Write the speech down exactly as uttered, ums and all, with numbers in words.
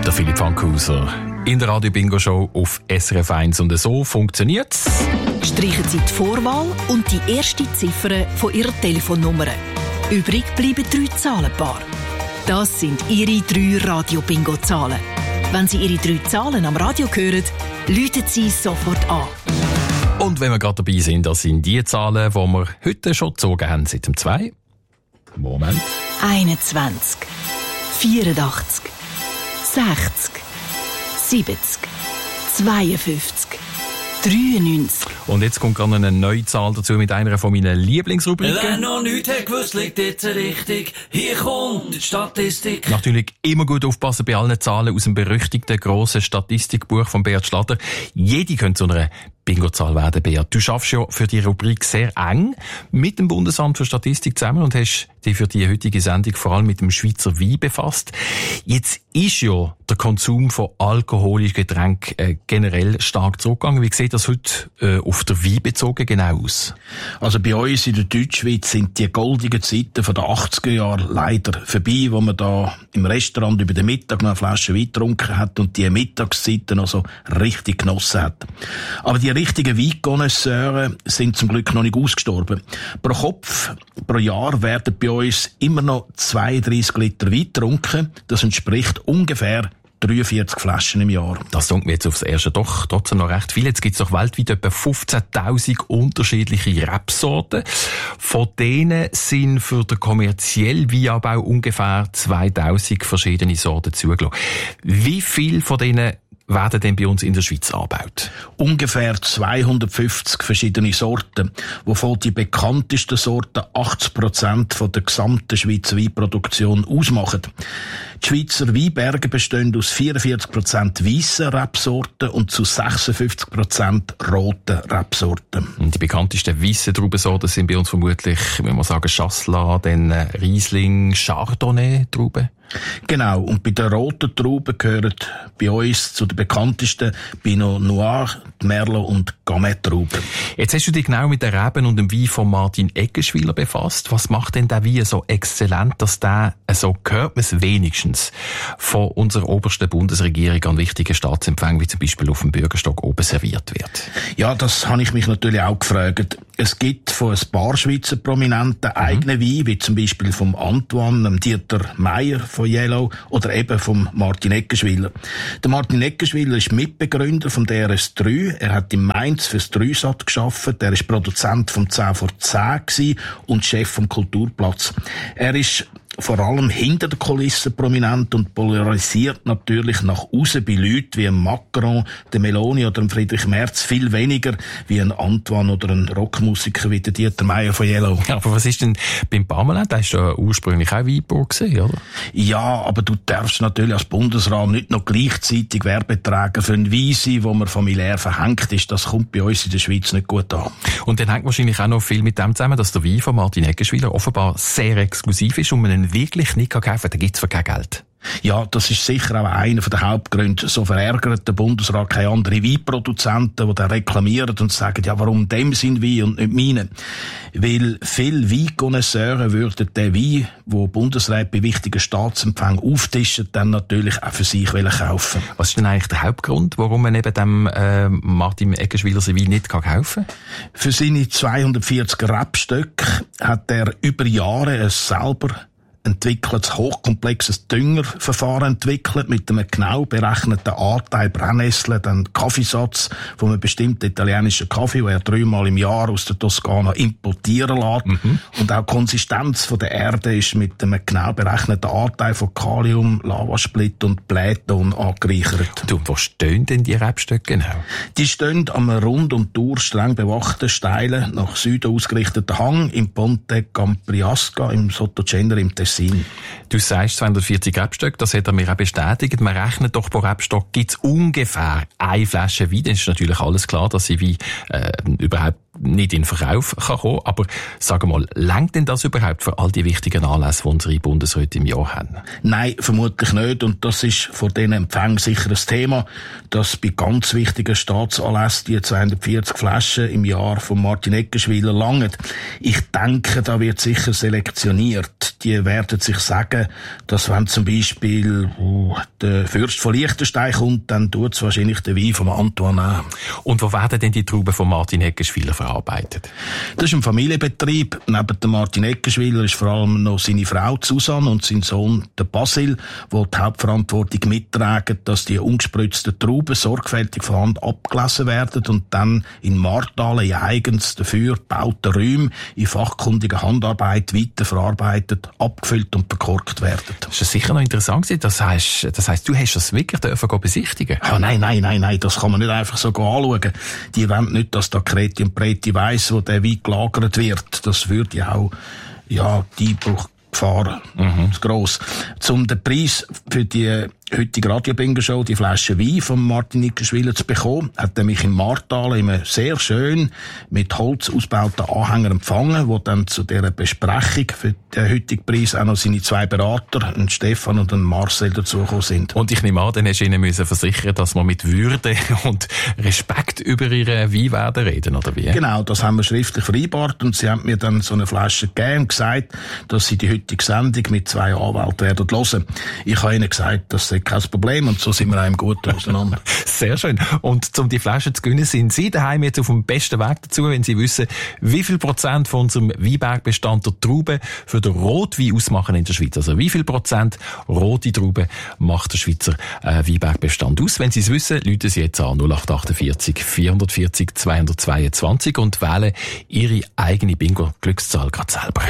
Der Philipp Fankhauser in der Radio-Bingo-Show auf S R F eins. Und so funktioniert's. Streichen Sie die Vorwahl und die erste Ziffer von Ihrer Telefonnummer. Übrig bleiben drei Zahlenpaare. Das sind Ihre drei Radio-Bingo-Zahlen. Wenn Sie Ihre drei Zahlen am Radio hören, läuten Sie sofort an. Und wenn wir gerade dabei sind, das sind die Zahlen, die wir heute schon gezogen haben, seit dem zwei. Moment. einundzwanzig, vierundachtzig, sechzig, siebzig, zweiundfünfzig, dreiundneunzig. Und jetzt kommt gerade eine neue Zahl dazu mit einer von meinen Lieblingsrubriken. Wer noch nichts hat gewusst, liegt jetzt richtig. Hier kommt die Statistik. Natürlich immer gut aufpassen bei allen Zahlen aus dem berüchtigten grossen Statistikbuch von Beat Schlatter. Jede könnte zu einer Bingo-Zahl werden, Beat. Du schaffst ja für die Rubrik sehr eng mit dem Bundesamt für Statistik zusammen und hast dich für die heutige Sendung vor allem mit dem Schweizer Wein befasst. Jetzt ist ja der Konsum von alkoholischen Getränken äh, generell stark zurückgegangen. Wie sieht das heute äh, auf der Wein bezogen genau aus? Also bei uns in der Deutschschweiz sind die goldenen Zeiten von den achtziger Jahren leider vorbei, wo man da im Restaurant über den Mittag noch eine Flasche Wein getrunken hat und die Mittagszeiten noch so richtig genossen hat. Aber die richtigen Weinkonnoisseure sind zum Glück noch nicht ausgestorben. Pro Kopf, pro Jahr werden bei uns immer noch zweiunddreissig Liter Wein getrunken. Das entspricht ungefähr dreiundvierzig Flaschen im Jahr. Das klingt mir jetzt aufs Erste doch trotzdem noch recht viel. Jetzt gibt es doch weltweit etwa fünfzehntausend unterschiedliche Rebsorten. Von denen sind für den kommerziellen Weinanbau ungefähr zweitausend verschiedene Sorten zugelassen. Wie viel von denen werden denn bei uns in der Schweiz angebaut? Ungefähr zweihundertfünfzig verschiedene Sorten, wovon die bekanntesten Sorten achtzig Prozent von der gesamten Schweizer Weinproduktion ausmachen. Die Schweizer Weinberge bestehen aus vierundvierzig Prozent weissen Rebsorten und zu sechsundfünfzig Prozent roten Rebsorten. Die bekanntesten weissen Traubensorten sind bei uns vermutlich, wenn man sagen, Chasselas, dann Riesling, Chardonnay-Trauben. Genau, und bei den roten Trauben gehören bei uns zu den bekanntesten Pinot Noir, Merlot und Gamay-Trauben. Jetzt hast du dich genau mit den Reben und dem Wein von Martin Eggenschwiller befasst. Was macht denn der Wein so exzellent, dass der, so hört man es wenigstens, von unserer obersten Bundesregierung an wichtigen Staatsempfängen, wie zum Beispiel auf dem Bürgerstock oben serviert wird? Ja, das habe ich mich natürlich auch gefragt. Es gibt von ein paar Schweizer Prominenten eigene mhm. Wein, wie zum Beispiel vom Antoine, dem Dieter Meier von Yellow oder eben vom Martin Eggenschwiller. Der Martin Eggenschwiller ist Mitbegründer vom D R S drei. Er hat in Mainz fürs Dreisat gearbeitet. Er ist Produzent vom zehn vor zehn gewesen und Chef vom Kulturplatz. Er ist vor allem hinter der Kulisse prominent und polarisiert natürlich nach außen bei Leuten wie ein Macron, der Meloni oder ein Friedrich Merz viel weniger wie ein Antoine oder ein Rockmusiker wie der Dieter Meier von Yellow. Ja, aber was ist denn beim Parmelin? Der ist ja ursprünglich auch Weinbauer gewesen, oder? Ja, aber du darfst natürlich als Bundesrat nicht noch gleichzeitig Werbeträger für einen Wein sein, wo man familiär verhängt ist. Das kommt bei uns in der Schweiz nicht gut an. Und dann hängt wahrscheinlich auch noch viel mit dem zusammen, dass der Wein von Martin Eggenschwiller offenbar sehr exklusiv ist und man ihn wirklich nicht kaufen kann, dann gibt es für kein Geld. Ja, das ist sicher auch einer der Hauptgründe. So verärgert der Bundesrat keine anderen Weinproduzenten, die dann reklamieren und sagen, ja, warum dem sind Wein und nicht meine? Weil viele Weinkonnoisseure würden den Wein, den Bundesrat bei wichtigen Staatsempfängen auftischen, dann natürlich auch für sich kaufen. Was ist denn eigentlich der Hauptgrund, warum man eben dem äh, Martin Eggenschwiller sein Wein nicht kaufen kann? Für seine zweihundertvierzig Rebstöcke hat er über Jahre es selber entwickelt, hochkomplexes Düngerverfahren entwickelt, mit einem genau berechneten Anteil Brennnessel, dann Kaffeesatz von einem bestimmten italienischen Kaffee, den er dreimal im Jahr aus der Toskana importieren lässt. Mhm. Und auch die Konsistenz von der Erde ist mit einem genau berechneten Anteil von Kalium, Lavasplitt und Blähton angereichert. Du, wo stehen denn die Rebstöcke genau? Die stehen am rund um die Uhr streng bewachten, steilen, nach Süden ausgerichteten Hang im Ponte Campriasca im Sottocenere im Tessin. Du sagst zweihundertvierzig Rebstöcke, das hat er mir auch bestätigt. Man rechnet doch pro Rebstock gibt es ungefähr eine Flasche Wein. Dann ist natürlich alles klar, dass sie wie äh, überhaupt nicht in den Verkauf kann kommen. Aber sag mal, reicht denn das überhaupt für all die wichtigen Anlässe, die unsere Bundesräte im Jahr haben? Nein, vermutlich nicht. Und das ist vor diesen Empfängen sicher ein Thema, dass bei ganz wichtigen Staatsanlässen die zweihundertvierzig Flaschen im Jahr von Martin Eckenschwiler langen. Ich denke, da wird sicher selektioniert. Die werden sich sagen, dass wenn zum Beispiel uh, der Fürst von Liechtenstein kommt, dann tut es wahrscheinlich den Wein von Antoine nehmen. Und wo werden denn die Trauben von Martin Eckenschwiler verarbeitet? Das ist ein Familienbetrieb. Neben dem Martin Eckenschwiler ist vor allem noch seine Frau Susanne und sein Sohn der Basil, die die Hauptverantwortung mittragen, dass die ungespritzten Trauben sorgfältig von Hand abgelesen werden und dann in Martalen in eigens dafür gebauten Räumen in fachkundiger Handarbeit weiterverarbeitet, abgefüllt und verkorkt werden. Das ist sicher noch interessant gewesen. Das heisst, das heisst, du hast das wirklich dürfen besichtigen? Ah, nein, nein, nein, nein, das kann man nicht einfach so anschauen. Die wollen nicht, dass da Kreti und Preti weiss, wo der Wein gelagert wird. Das würde ja auch, ja, die Einbruchgefahr mhm. zu gross. Zum den Preis für die heutige Radio-Bingo-Show, die Flasche Wein von Martin Eckenschwiler zu bekommen, hat er mich in Martalen in einem sehr schön mit Holz ausgebauten Anhänger empfangen, wo dann zu dieser Besprechung für den heutigen Preis auch noch seine zwei Berater, ein Stefan und ein Marcel, dazugekommen sind. Und ich nehme an, dann hast du ihnen müssen versichern, dass wir mit Würde und Respekt über ihre Wein werden reden, oder wie? Genau, das haben wir schriftlich vereinbart und sie haben mir dann so eine Flasche gegeben und gesagt, dass sie die heutige Sendung mit zwei Anwälten werden hören. Ich habe ihnen gesagt, dass sie kein Problem, und so sind wir einem gut auseinander. Sehr schön. Und um die Flaschen zu gewinnen, sind Sie daheim jetzt auf dem besten Weg dazu, wenn Sie wissen, wie viel Prozent von unserem Weinbergbestand der Trauben für den Rotwein ausmachen in der Schweiz. Also wie viel Prozent rote Trauben macht der Schweizer äh, Weinbergbestand aus? Wenn Sie es wissen, rufen Sie jetzt an null acht achtundvierzig vierhundertvierzig zweihundertzweiundzwanzig und wählen Ihre eigene Bingo-Glückszahl gerade selber.